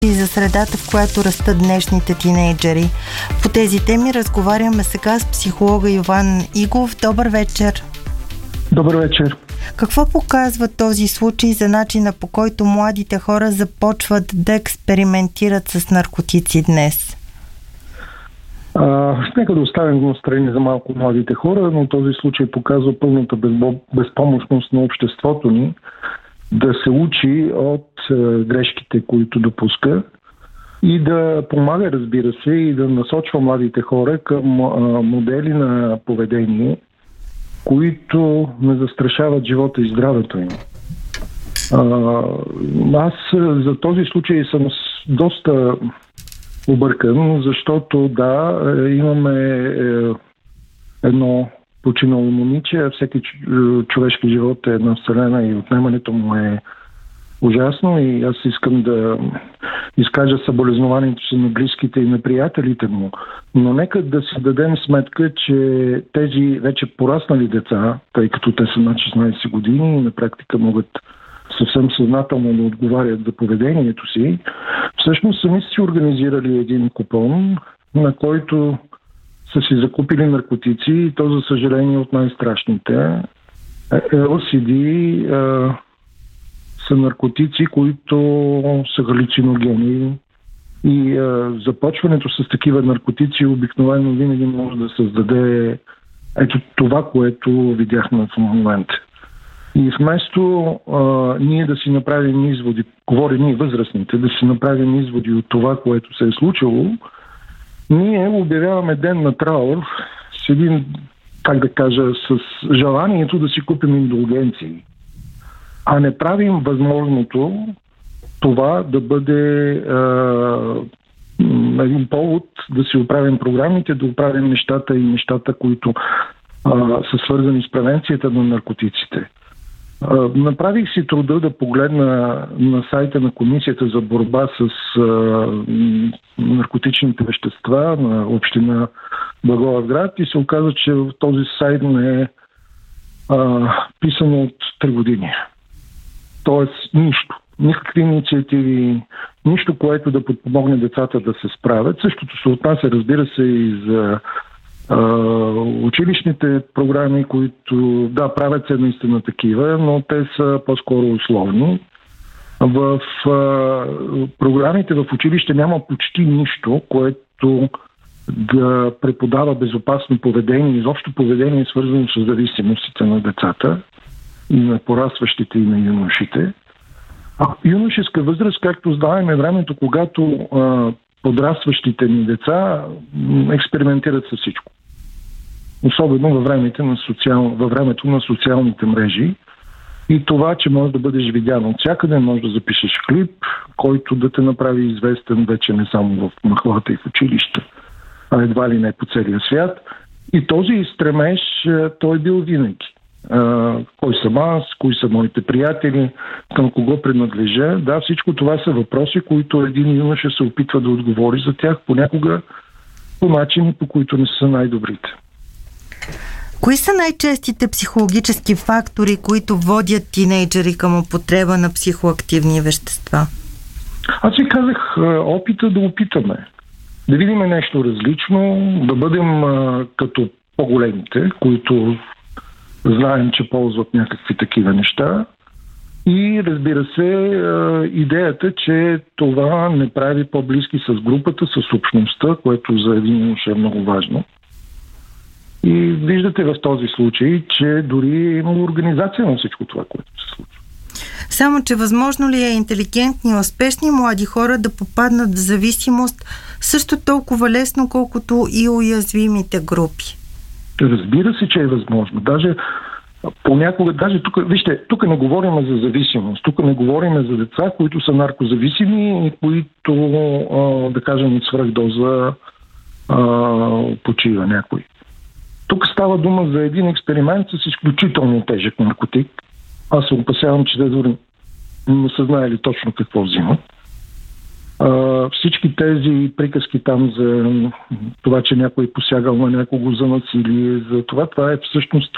и за средата, в която растат днешните тинейджери. По тези теми разговаряме сега с психолога Йован Игов. Добър вечер! Добър вечер! Какво показва този случай за начина, по който младите хора започват да експериментират с наркотици днес? Нека да оставим настрани за малко младите хора, но този случай показва пълната безпомощност на обществото ни да се учи от грешките, които допуска и да помага, разбира се, и да насочва младите хора към модели на поведение, които не застрашават живота и здравето им. Аз за този случай съм доста объркан, защото имаме едно починало момиче, всеки човешки живот е една вселена и отнемането му е ужасно и аз искам да изкажа съболезнованието си на близките и на приятелите му. Но нека да си дадем сметка, че тези вече пораснали деца, тъй като те са над 16 години и на практика могат съвсем съзнателно да отговарят за поведението си, всъщност сами си организирали един купон, на който са си закупили наркотици и то, за съжаление, от най-страшните. LSD са наркотици, които са галюциногени и започването с такива наркотици обикновено винаги може да създаде ето това, което видяхме в момента. И вместо ние да си направим изводи, говорим ние възрастните, да си направим изводи от това, което се е случило, ние обявяваме ден на траур с един, с желанието да си купим индулгенции. А не правим възможното това да бъде един повод да си оправим програмите, да оправим нещата, които са свързани с превенцията на наркотиците. Направих си труда да погледна на сайта на Комисията за борба с наркотичните вещества на община Благоевград и се оказа, че този сайт не е писано от 3 години. Тоест нищо. Никакви инициативи, нищо, което да подпомогне децата да се справят. Същото се отнася, разбира се, и за училищните програми, които, правят се наистина такива, но те са по-скоро условни. В програмите в училище няма почти нищо, което да преподава безопасно поведение, изобщо поведение, свързано с зависимостите на децата и на порастващите и на юношите. А юношеска възраст, както знаем, е времето, когато подрастващите ни деца експериментират с всичко. Особено във времето на социалните мрежи. И това, че може да бъдеш видян от всякъде, може да запишеш клип, който да те направи известен вече не само в махлата и в училище, а едва ли не по целия свят. И този стремеж, той бил винаги. Кой съм аз, кои са моите приятели, към кого принадлежа. Да, всичко това са въпроси, които един юноша се опитва да отговори за тях, понякога по начини, по които не са най-добрите. Кои са най-честите психологически фактори, които водят тинейджери към употреба на психоактивни вещества? Аз ви казах, опита да опитаме. Да видим нещо различно, да бъдем като по-големите, които знаем, че ползват някакви такива неща. И разбира се, идеята, че това не прави по-близки с групата, с общността, което за един юнош е много важно. И виждате в този случай, че дори има организация на всичко това, което се случва. Само, че възможно ли е интелигентни и успешни млади хора да попаднат в зависимост също толкова лесно, колкото и уязвимите групи? Разбира се, че е възможно. Даже понякога, тук не говорим за зависимост, тук не говорим за деца, които са наркозависими и които, да кажем, от свръхдоза почива някой. Тук става дума за един експеримент с изключително тежък наркотик. Аз се опасявам, че те дори не са знаели точно какво взимат. Всички тези приказки там за това, че някой посягал на някого за насилие, за това е всъщност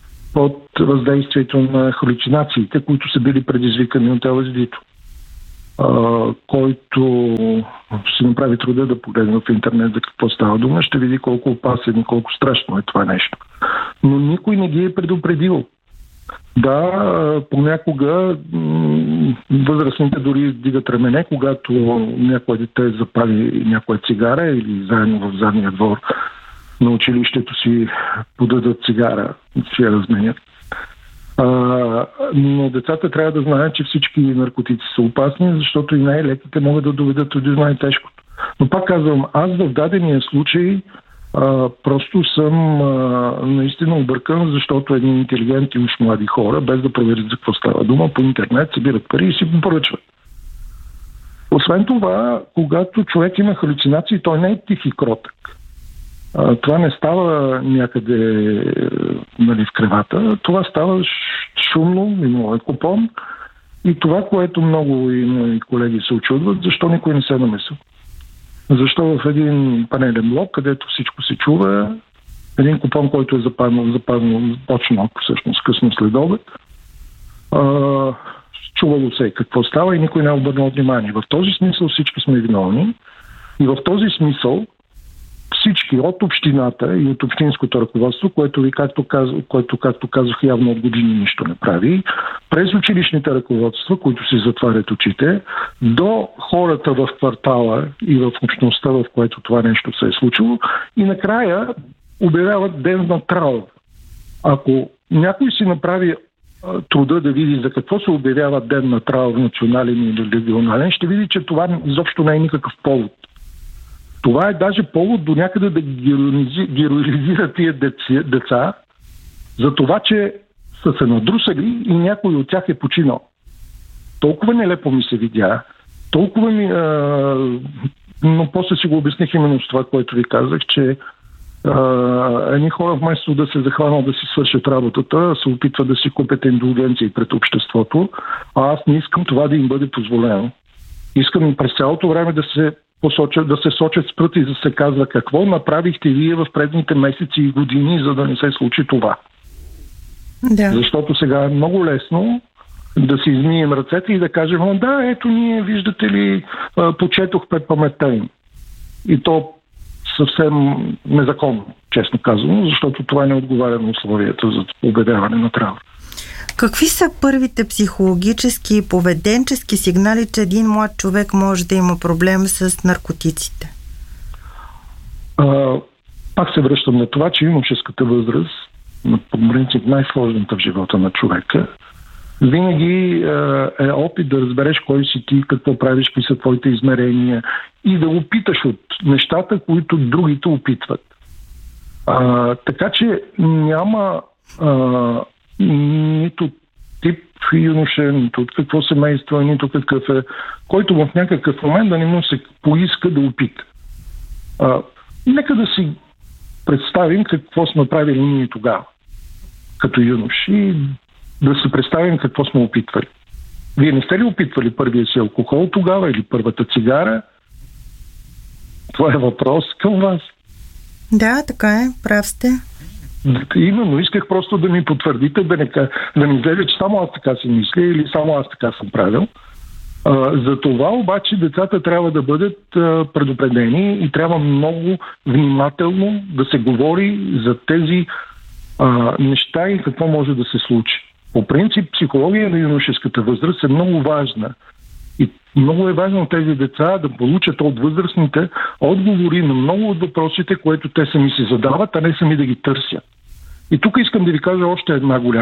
под въздействието на халюцинациите, които са били предизвикани от LSD-то. който си направи труда да погледне в интернет за какво става дума, ще види колко опасен и колко страшно е това нещо. Но никой не ги е предупредил. Да, понякога възрастните дори дигат рамене, когато някое дете запали някоя цигара или заедно в задния двор на училището си подадат цигара, си я разменят. Но децата трябва да знаят, че всички наркотици са опасни, защото и най-леките могат да доведат до най-тежкото. Но пак казвам, аз в дадения случай просто съм наистина объркан, защото едни интелигентни уж млади хора, без да проверят за какво става дума, по интернет събират пари и си го поръчват. Освен това, когато човек има халюцинации, той не е тих и кротък. Това не става някъде в кревата, това става шумно, има е купон и това, което много и колеги се очудват, защо никой не се намесил. Защо в един панелен блок, където всичко се чува, един купон, който е запазен точно всъщност късно след обед, чувало се какво става и никой не е обърнал внимание. В този смисъл всички сме виновни и в този смисъл всички от общината и от общинското ръководство, което, както казах, явно от години нищо не прави, през училищните ръководства, които си затварят очите, до хората в квартала и в общността, в което това нещо се е случило, и накрая обявяват ден на траур. Ако някой си направи труда да види за какво се обявява ден на траур, национален или регионален, ще види, че това изобщо не е никакъв повод. Това е даже повод до някъде да героизира тия деца за това, че са се надрусали и някой от тях е починал. Толкова нелепо ми се видя, толкова ми... но после си го обясних именно с това, което ви казах, че едни хора вместо да се захванат да си свършат работата, се опитват да си купят индулгенции пред обществото, а аз не искам това да им бъде позволено. Искам през цялото време да се сочат с пръст и да се казва какво направихте вие в предните месеци и години, за да не се случи това. Да. Защото сега е много лесно да си измием ръцете и да кажем, да, ето ние, виждате ли, почетох пред паметта им. И то съвсем незаконно, честно казано, защото това не отговаря на условията за обявяване на траур. Какви са първите психологически и поведенчески сигнали, че един млад човек може да има проблем с наркотиците? Пак се връщам на това, че юношеската възраст, по принцип най-сложната в живота на човека, винаги е опит да разбереш кой си ти, какво правиш, какви са твоите измерения и да опиташ от нещата, които другите опитват. Така че няма нито тип юноша, нито от какво семейство, нито какъв е, който в някакъв момент да не му се поиска да опита. Нека да си представим какво сме правили ние тогава, като юноши, и да си представим какво сме опитвали. Вие не сте ли опитвали първия си алкохол тогава или първата цигара? Това е въпрос към вас. Да, така е, прав сте. Именно, исках просто да ми потвърдите, да ми излезе, че само аз така си мисля или само аз така съм правил. За това обаче децата трябва да бъдат предупредени и трябва много внимателно да се говори за тези неща и какво може да се случи. По принцип, психология на юношеската възраст е много важна. И много е важно тези деца да получат от възрастните отговори на много от въпросите, които те сами си задават, а не сами да ги търсят. И тук искам да ви кажа още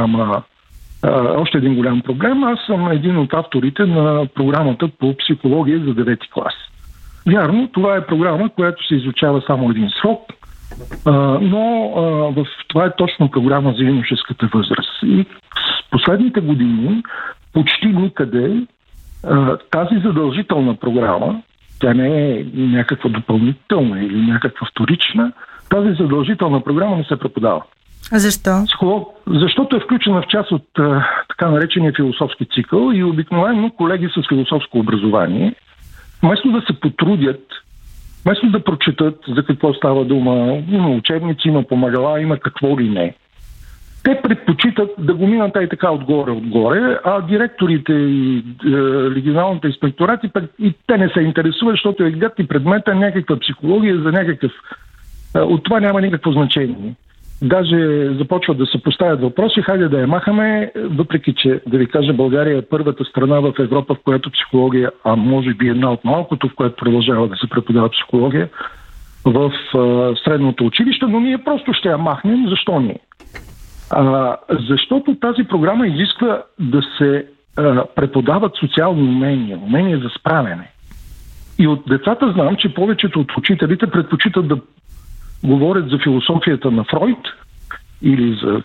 един голям проблем. Аз съм един от авторите на програмата по психология за 9-ти клас. Вярно, това е програма, която се изучава само един срок, но това е точно програма за юношеската възраст. И с последните години почти никъде тази задължителна програма, тя не е някаква допълнителна или някаква вторична, тази задължителна програма не се преподава. А защо? Защото е включена в част от така наречения философски цикъл и обикновено колеги с философско образование, вместо да се потрудят, вместо да прочетат за какво става дума, има учебници, има помагала, има какво ли не, те предпочитат да го минат и така отгоре, а директорите и регионалните инспекторати и те не се интересуват, защото е гадни предмета някаква психология за някакъв... От това няма никакво значение. Даже започват да се поставят въпроси, хайде да я махаме, въпреки че, да ви кажа, България е първата страна в Европа, в която психология, а може би една от малкото, в което продължава да се преподава психология в средното училище, но ние просто ще я махнем. Защо ние? Защото тази програма изисква да се преподават социални умения за справяне. И от децата знам, че повечето от учителите предпочитат да говорят за философията на Фройд или за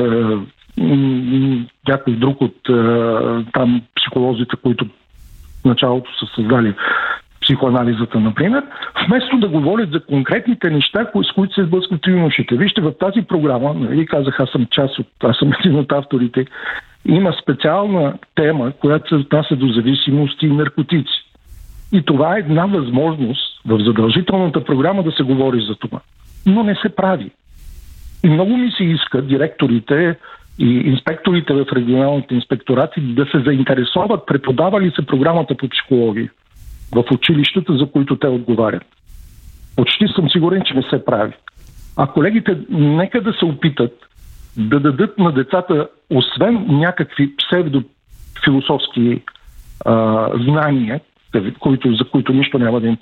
някой друг от там психолозите, които в началото са създали психоанализата, например, вместо да говорят за конкретните неща, с които се сблъскват юношите. Вижте, в тази програма, нали казах, аз съм един от авторите, има специална тема, която се отнася до зависимости и наркотици. И това е една възможност в задължителната програма да се говори за това. Но не се прави. И много ми се иска директорите и инспекторите в регионалните инспекторати да се заинтересуват, преподава ли се програмата по психология в училищата, за които те отговарят. Почти съм сигурен, че не се прави. А колегите нека да се опитат да дадат на децата, освен някакви псевдофилософски знания, за които нищо няма да им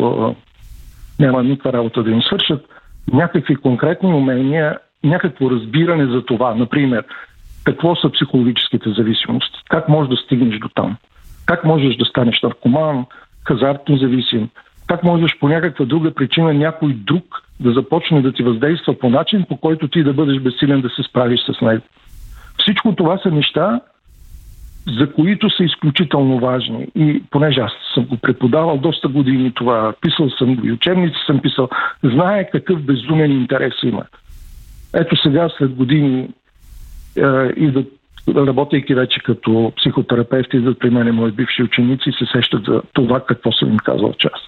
няма никаква работа да им свършат, някакви конкретни умения, някакво разбиране за това. Например, какво са психологическите зависимости, как можеш да стигнеш до там, как можеш да станеш наркоман, хазартно зависим, как можеш по някаква друга причина някой друг да започне да ти въздейства по начин, по който ти да бъдеш безсилен да се справиш с него. Всичко това са неща, за които са изключително важни. И понеже аз съм го преподавал доста години това, писал съм го и учебници съм писал, знае какъв безумен интерес има. Ето сега, след години, идват, работейки вече като психотерапевти, идват при мен мои бивши ученици и се сещат за това, какво съм им казал час.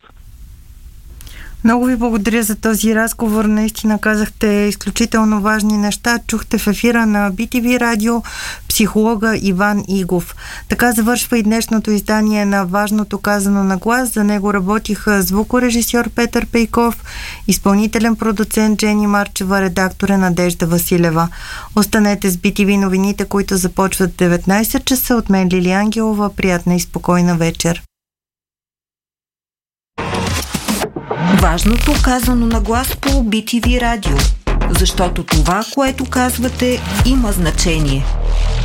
Много ви благодаря за този разговор. Наистина казахте изключително важни неща. Чухте в ефира на BTV Радио психолога Иван Игов. Така завършва и днешното издание на Важното казано на глас. За него работиха звукорежисьор Петър Пейков, изпълнителен продуцент Жени Марчева, редактор Надежда Василева. Останете с BTV новините, които започват 19 часа. От мен Лили Ангелова. Приятна и спокойна вечер. Важното казано на глас по BTV Радио, защото това, което казвате, има значение.